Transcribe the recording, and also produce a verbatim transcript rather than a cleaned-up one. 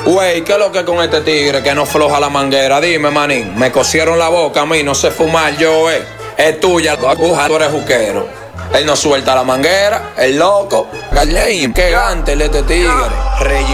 Güey, ¿qué es lo que con este tigre que no floja la manguera? Dime, manín, me cosieron la boca a mí, no sé fumar yo, eh. Es tuya, la aguja, tú eres juquero. Él no suelta la manguera, el loco. Gallein, qué gante este tigre. Rey